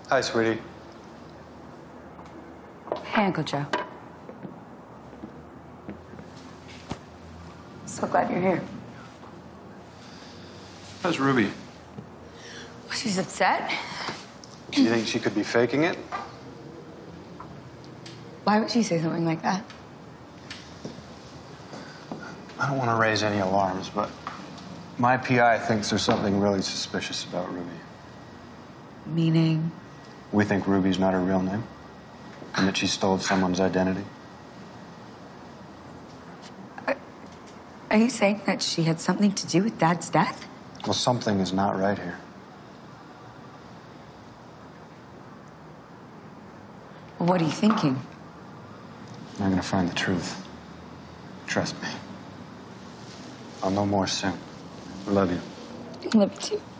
Hi, sweetie. Hey, Uncle Joe. So glad you're here. How's Ruby? Well, she's upset. Do you think she could be faking it? Why would she say something like that? I don't want to raise any alarms, but my PI thinks there's something really suspicious about Ruby. Meaning? We think Ruby's not her real name, and that she stole someone's identity. Are you saying that she had something to do with Dad's death? Well, something is not right here. What are you thinking? I'm gonna find the truth. Trust me. I'll know more soon. I love you. I love you too.